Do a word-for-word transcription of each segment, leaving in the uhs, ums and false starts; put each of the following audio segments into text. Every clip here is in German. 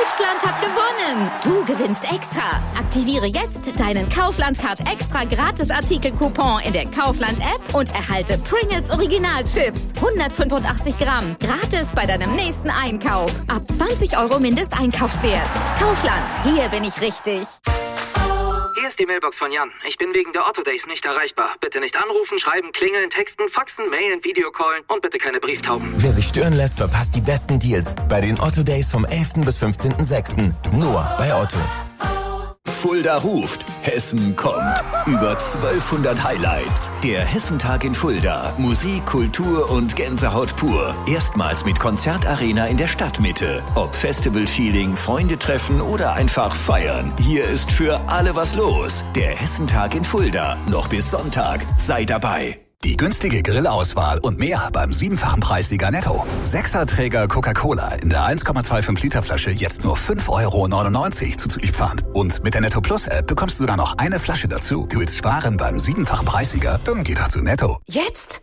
Deutschland hat gewonnen! Du gewinnst extra! Aktiviere jetzt deinen Kaufland-Card extra Gratis-Artikel-Coupon in der Kaufland-App und erhalte Pringles Original-Chips. hundertfünfundachtzig Gramm. Gratis bei deinem nächsten Einkauf. Ab zwanzig Euro Mindesteinkaufswert. Kaufland, hier bin ich richtig. Hier ist die Mailbox von Jan. Ich bin wegen der Otto Days nicht erreichbar. Bitte nicht anrufen, schreiben, klingeln, texten, faxen, mailen, Videocallen und bitte keine Brieftauben. Wer sich stören lässt, verpasst die besten Deals bei den Otto Days vom elften bis fünfzehnten sechsten Nur bei Otto. Fulda ruft, Hessen kommt. Über zwölfhundert Highlights. Der Hessentag in Fulda. Musik, Kultur und Gänsehaut pur. Erstmals mit Konzertarena in der Stadtmitte. Ob Festival-Feeling, Freunde treffen oder einfach feiern. Hier ist für alle was los. Der Hessentag in Fulda. Noch bis Sonntag. Sei dabei. Die günstige Grillauswahl und mehr beim siebenfachen Preissieger Netto. Sechserträger Coca-Cola in der eins Komma fünfundzwanzig Liter Flasche jetzt nur fünf Euro neunundneunzig zuzüglich Pfand. Und mit der Netto Plus App bekommst du sogar noch eine Flasche dazu. Du willst sparen beim siebenfachen Preissieger? Dann geh da zu Netto. Jetzt?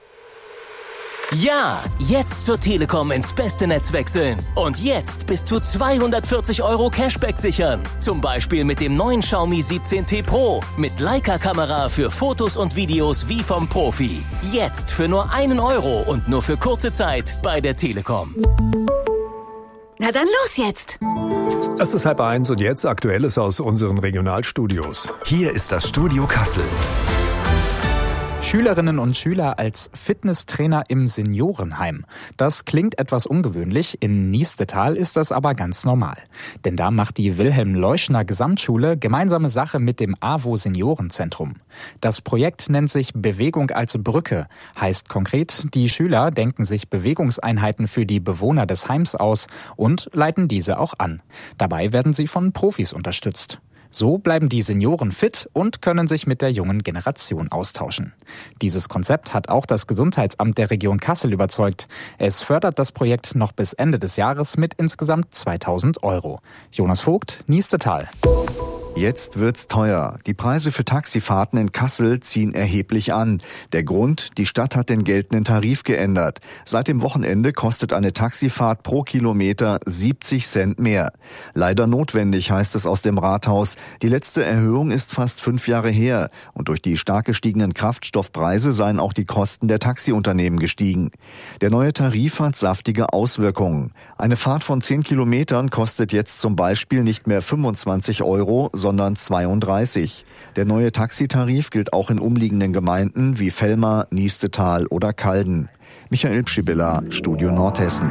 Ja, jetzt zur Telekom ins beste Netz wechseln. Und jetzt bis zu zweihundertvierzig Euro Cashback sichern. Zum Beispiel mit dem neuen Xiaomi siebzehn T Pro. Mit Leica-Kamera für Fotos und Videos wie vom Profi. Jetzt für nur einen Euro und nur für kurze Zeit bei der Telekom. Na dann los jetzt! Es ist halb eins und jetzt Aktuelles aus unseren Regionalstudios. Hier ist das Studio Kassel. Schülerinnen und Schüler als Fitnesstrainer im Seniorenheim. Das klingt etwas ungewöhnlich, in Niestetal ist das aber ganz normal. Denn da macht die Wilhelm-Leuschner Gesamtschule gemeinsame Sache mit dem A W O Seniorenzentrum. Das Projekt nennt sich Bewegung als Brücke, heißt konkret, die Schüler denken sich Bewegungseinheiten für die Bewohner des Heims aus und leiten diese auch an. Dabei werden sie von Profis unterstützt. So bleiben die Senioren fit und können sich mit der jungen Generation austauschen. Dieses Konzept hat auch das Gesundheitsamt der Region Kassel überzeugt. Es fördert das Projekt noch bis Ende des Jahres mit insgesamt zweitausend Euro. Jonas Vogt, Niestetal. Jetzt wird's teuer. Die Preise für Taxifahrten in Kassel ziehen erheblich an. Der Grund, die Stadt hat den geltenden Tarif geändert. Seit dem Wochenende kostet eine Taxifahrt pro Kilometer siebzig Cent mehr. Leider notwendig, heißt es aus dem Rathaus. Die letzte Erhöhung ist fast fünf Jahre her. Und durch die stark gestiegenen Kraftstoffpreise seien auch die Kosten der Taxiunternehmen gestiegen. Der neue Tarif hat saftige Auswirkungen. Eine Fahrt von zehn Kilometern kostet jetzt zum Beispiel nicht mehr fünfundzwanzig Euro, sondern zweiunddreißig. Der neue Taxitarif gilt auch in umliegenden Gemeinden wie Vellmar, Niestetal oder Calden. Michael Pschibilla, Studio Nordhessen.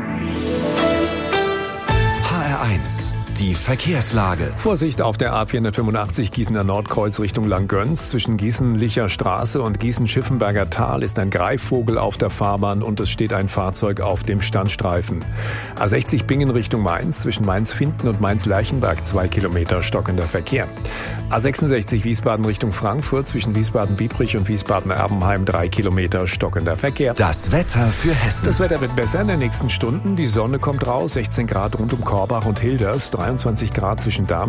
H R eins. Die Verkehrslage. Vorsicht auf der A vierhundertfünfundachtzig Gießener Nordkreuz Richtung Langgöns. Zwischen Gießen-Licher Straße und Gießen-Schiffenberger Tal ist ein Greifvogel auf der Fahrbahn und es steht ein Fahrzeug auf dem Standstreifen. A sechzig Bingen Richtung Mainz. Zwischen Mainz-Finden und Mainz-Lerchenberg zwei Kilometer stockender Verkehr. A sechsundsechzig Wiesbaden Richtung Frankfurt. Zwischen Wiesbaden-Biebrich und Wiesbaden-Erbenheim drei Kilometer stockender Verkehr. Das Wetter für Hessen. Das Wetter wird besser in den nächsten Stunden. Die Sonne kommt raus. sechzehn Grad rund um Korbach und Hilders. dreiundzwanzig Grad zwischen Darmstadt